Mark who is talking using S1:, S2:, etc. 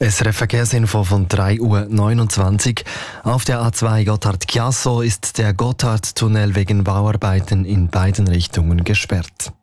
S1: SRF Verkehrsinfo von 3:29 Uhr. Auf der A2 Gotthard-Chiasso ist der Gotthardtunnel wegen Bauarbeiten in beiden Richtungen gesperrt.